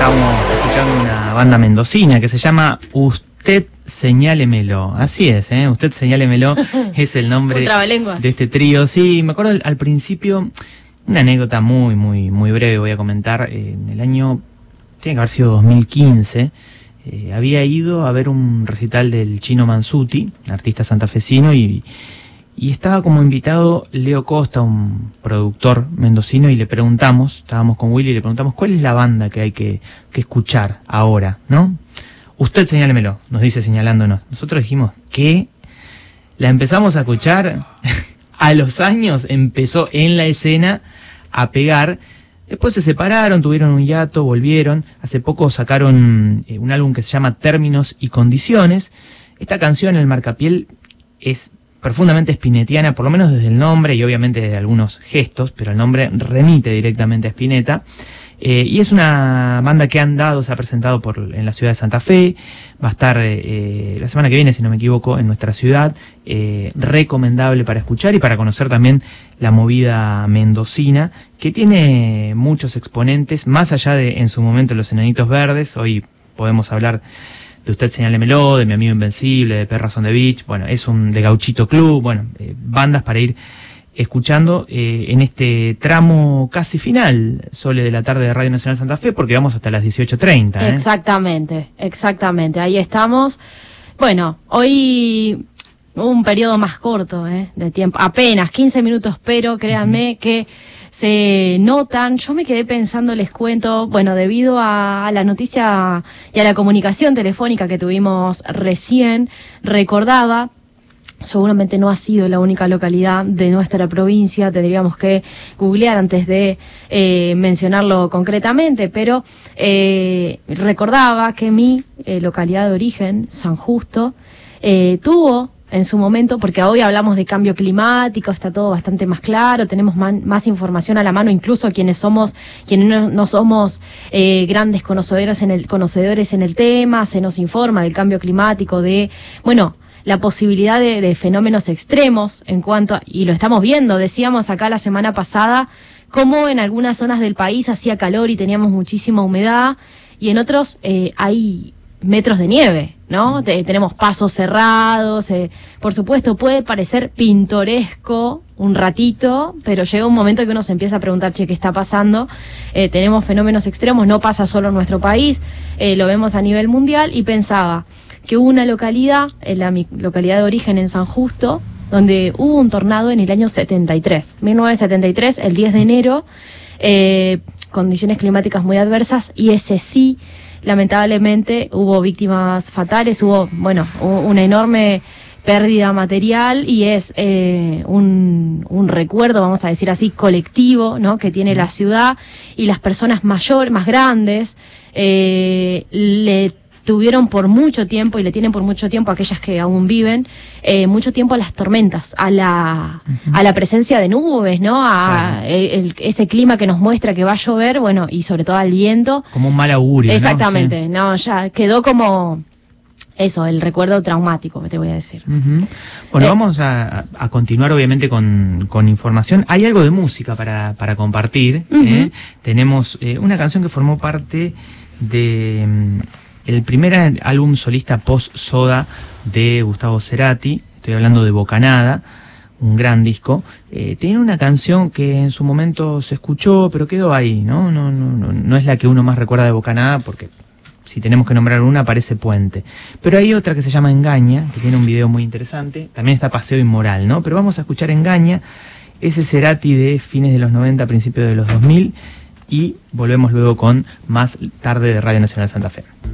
Estamos escuchando una banda mendocina que se llama Usted Señálemelo. Así es, Usted Señálemelo es el nombre de este trío. Sí, me acuerdo al principio, una anécdota muy breve voy a comentar. En el año, tiene que haber sido 2015, había ido a ver un recital del Chino Mansuti, un artista santafesino, y estaba como invitado Leo Costa, un productor mendocino, y le preguntamos, estábamos con Willy, y le preguntamos cuál es la banda que hay que escuchar ahora, ¿no? Usted señálemelo, nos dice señalándonos. Nosotros dijimos, ¿qué? La empezamos a escuchar, a los años empezó en la escena a pegar, después se separaron, tuvieron un hiato, volvieron, hace poco sacaron un álbum que se llama Términos y Condiciones. Esta canción, El Marcapiel, es profundamente spinettiana, por lo menos desde el nombre y obviamente desde algunos gestos, pero el nombre remite directamente a Spinetta. Y es una banda que se ha presentado en la ciudad de Santa Fe, va a estar la semana que viene, si no me equivoco, en nuestra ciudad, recomendable para escuchar y para conocer también la movida mendocina, que tiene muchos exponentes, más allá de en su momento Los Enanitos Verdes. Hoy podemos hablar de Usted Señálemelo, de Mi Amigo Invencible, de Perras on the Beach, bueno, de Gauchito Club, bueno, bandas para ir escuchando en este tramo casi final, Sole, de la tarde de Radio Nacional Santa Fe, porque vamos hasta las 18:30. Exactamente, ahí estamos. Bueno, hoy un periodo más corto de tiempo, apenas 15 minutos, pero créanme que se notan. Yo me quedé pensando, les cuento, bueno, debido a la noticia y a la comunicación telefónica que tuvimos recién, recordaba, seguramente no ha sido la única localidad de nuestra provincia, tendríamos que googlear antes de mencionarlo concretamente, pero recordaba que mi localidad de origen, San Justo, tuvo en su momento, porque hoy hablamos de cambio climático, está todo bastante más claro, tenemos más información a la mano, incluso quienes no somos grandes conocedores en el tema, se nos informa del cambio climático, de, bueno, la posibilidad de fenómenos extremos en cuanto y lo estamos viendo, decíamos acá la semana pasada, cómo en algunas zonas del país hacía calor y teníamos muchísima humedad, y en otros hay metros de nieve, ¿no? Tenemos pasos cerrados, por supuesto puede parecer pintoresco un ratito, pero llega un momento que uno se empieza a preguntar, ¿qué está pasando? Tenemos fenómenos extremos, no pasa solo en nuestro país, lo vemos a nivel mundial, y pensaba que hubo una localidad, mi localidad de origen en San Justo, donde hubo un tornado en el año 1973, el 10 de enero, condiciones climáticas muy adversas, y ese sí, lamentablemente, hubo víctimas fatales, hubo una enorme pérdida material, y es un recuerdo, vamos a decir así, colectivo, ¿no?, que tiene la ciudad, y las personas más grandes, le tuvieron por mucho tiempo, y le tienen por mucho tiempo, aquellas que aún viven, mucho tiempo a las tormentas, a la presencia de nubes, ¿no? Ese clima que nos muestra que va a llover, bueno, y sobre todo al viento. Como un mal augurio, ¿no? Exactamente, sí. No, ya quedó como eso, el recuerdo traumático, que te voy a decir. Bueno, vamos a continuar obviamente con información. Hay algo de música para compartir. Tenemos una canción que formó parte de el primer álbum solista post-Soda de Gustavo Cerati. Estoy hablando de Bocanada, un gran disco. Tiene una canción que en su momento se escuchó, pero quedó ahí, ¿no? No es la que uno más recuerda de Bocanada, porque si tenemos que nombrar una, aparece Puente. Pero hay otra que se llama Engaña, que tiene un video muy interesante. También está Paseo Inmoral, ¿no? Pero vamos a escuchar Engaña, ese Cerati de fines de los 90, principios de los 2000, y volvemos luego con más tarde de Radio Nacional Santa Fe.